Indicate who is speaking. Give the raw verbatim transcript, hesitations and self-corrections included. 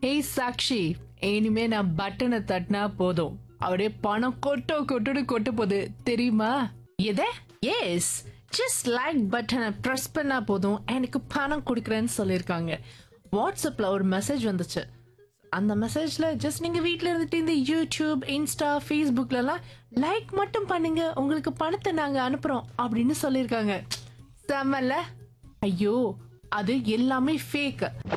Speaker 1: Hey Sakshi, இனிமே நான் பட்டனை தட்டினா போதும், அப்படியே பணம் கொட்டோ கொட்டுன்னு கொட்ட போகுது தெரியுமா? எத? எஸ், ஜஸ்ட் லைக் பட்டனை ப்ரெஸ் பண்ணா போதும் எனக்கு பணம் கொடுக்குறேன்னு சொல்லியிருக்காங்க. வாட்ஸ்அப்ல ஒரு மெசேஜ் வந்துச்சு. அந்த மெசேஜ்ல ஜஸ்ட் நீங்க வீட்ல இருந்துட்டு இந்த யூடியூப், இன்ஸ்டா, ஃபேஸ்புக்லலாம் லைக் மட்டும் பண்ணுங்க, உங்களுக்கு பணத்தை நாங்க அனுப்புறோம் அப்படின்னு சொல்லியிருக்காங்க. செம்மல்ல? ஐயோ, அது எல்லாமே ஃபேக்.